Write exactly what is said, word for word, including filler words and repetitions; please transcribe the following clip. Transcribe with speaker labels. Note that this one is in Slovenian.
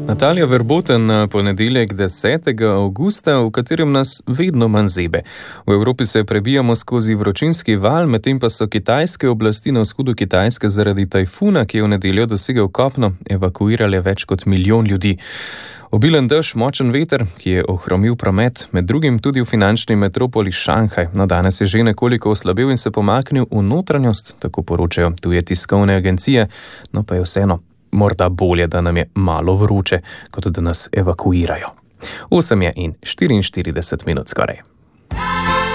Speaker 1: Natalija Verboten na ponedeljek desetega avgusta, v katerem nas vedno manj zebe. V Evropi se prebijamo skozi vročinski val, medtem pa so kitajske oblasti na vzhodu Kitajske zaradi tajfuna, ki je v nedeljo dosegel kopno, evakuirale več kot milijon ljudi. Obilen dež, močen veter, ki je ohromil promet, med drugim tudi v finančni metropoli Šanghaj. No, danes je že nekoliko oslabel in se pomaknil v notranjost, tako poročajo tuje tiskovne agencije, no pa je vseeno morda bolje, da nam je malo vroče, kot da nas evakuirajo. osem je in štiriinštirideset minut skoraj.